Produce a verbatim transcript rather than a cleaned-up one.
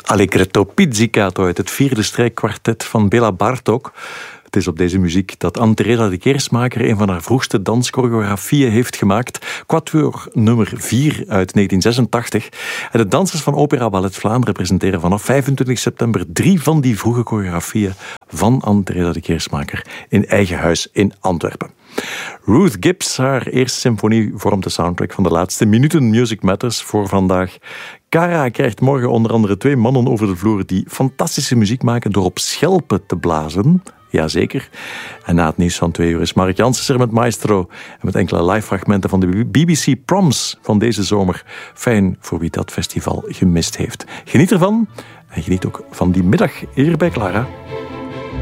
Allegretto Pizzicato uit het vierde strijkkwartet van Béla Bartók. Het is op deze muziek dat Anne-Theresa de Keersmaker een van haar vroegste danschoreografieën heeft gemaakt. Quatuor nummer vier uit negentien zesentachtig. En de dansers van Opera Ballet Vlaanderen presenteren vanaf vijfentwintig september drie van die vroege choreografieën van Anne-Theresa de Keersmaker in eigen huis in Antwerpen. Ruth Gibbs, haar eerste symfonie, vormt de soundtrack van de laatste minuten Music Matters voor vandaag. Cara krijgt morgen onder andere twee mannen over de vloer die fantastische muziek maken door op schelpen te blazen. Jazeker. En na het nieuws van twee uur is Mark Janssens er met Maestro en met enkele live fragmenten van de B B C Proms van deze zomer. Fijn voor wie dat festival gemist heeft. Geniet ervan en geniet ook van die middag hier bij Clara.